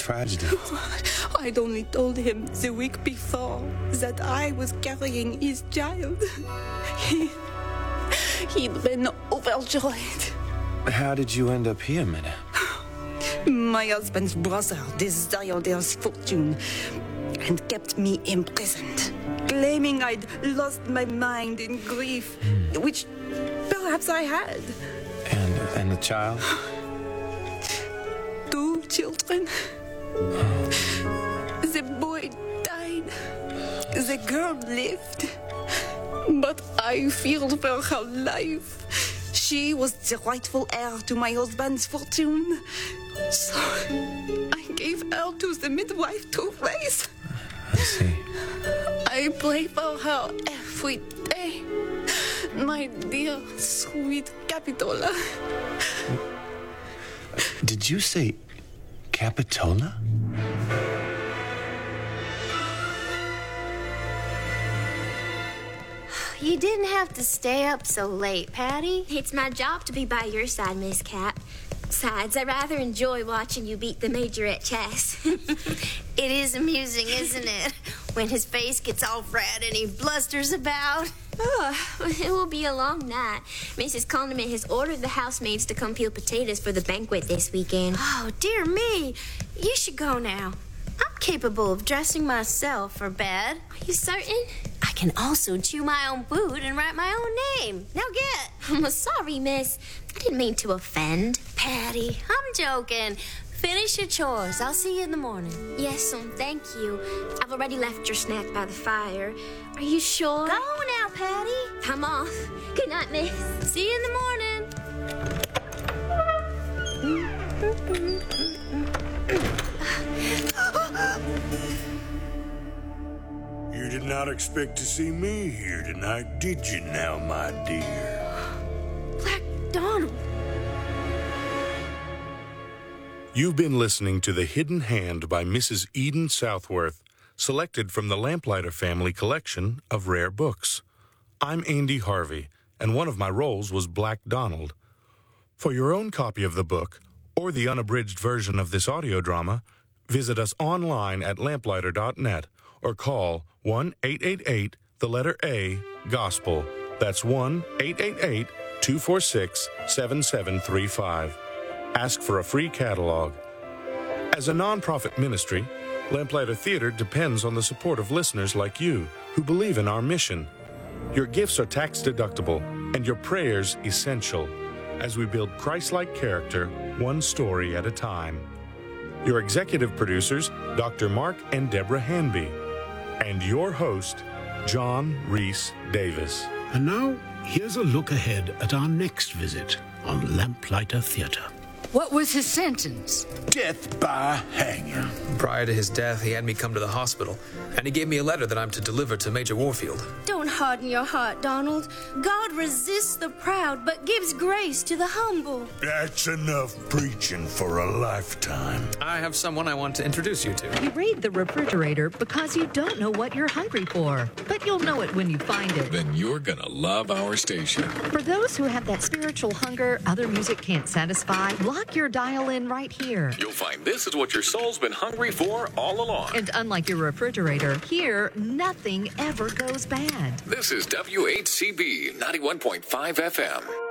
tragedy? I'd only told him the week before that I was carrying his child. He'd been overjoyed. How did you end up here, Minna? My husband's brother desired his fortune and kept me imprisoned, claiming I'd lost my mind in grief, which perhaps I had. And the child? 2 children. The boy died. The girl lived. But I feared for her life. She was the rightful heir to my husband's fortune. So I gave her to the midwife to raise. I see. I pray for her every day. My dear, sweet Capitola. Did you say Capitola? You didn't have to stay up so late, Patty. It's my job to be by your side, Miss Cap. Besides, I rather enjoy watching you beat the Major at chess. It is amusing, isn't it? When his face gets all red and he blusters about. Oh, it will be a long night. Mrs. Condiment has ordered the housemaids to come peel potatoes for the banquet this weekend. Oh, dear me. You should go now. I'm capable of dressing myself for bed. Are you certain? I can also chew my own boot and write my own name. Now get. I'm sorry, miss. I didn't mean to offend. Patty, I'm joking. Finish your chores. I'll see you in the morning. Yes, thank you. I've already left your snack by the fire. Are you sure? Go now, Patty. I'm off. Good night, miss. See you in the morning. You did not expect to see me here tonight, did you now, my dear? Black Donald. You've been listening to The Hidden Hand by Mrs. Eden Southworth, selected from the Lamplighter Family collection of rare books. I'm Andy Harvey, and one of my roles was Black Donald. For your own copy of the book, or the unabridged version of this audio drama, visit us online at lamplighter.net or call 1-888-A-GOSPEL. That's 1-888-246-7735. Ask for a free catalog. As a nonprofit ministry, Lamplighter Theater depends on the support of listeners like you who believe in our mission. Your gifts are tax deductible and your prayers essential as we build Christ-like character one story at a time. Your executive producers, Dr. Mark and Deborah Hanby, and your host, John Reese Davis. And now, here's a look ahead at our next visit on Lamplighter Theatre. What was his sentence? Death by hanging. Prior to his death, he had me come to the hospital, and he gave me a letter that I'm to deliver to Major Warfield. Don't harden your heart, Donald. God resists the proud, but gives grace to the humble. That's enough preaching for a lifetime. I have someone I want to introduce you to. You raid the refrigerator because you don't know what you're hungry for, but you'll know it when you find it. Then you're gonna love our station. For those who have that spiritual hunger other music can't satisfy, lock your dial in right here. You'll find this is what your soul's been hungry for all along. And unlike your refrigerator, here, nothing ever goes bad. This is WHCB 91.5 FM.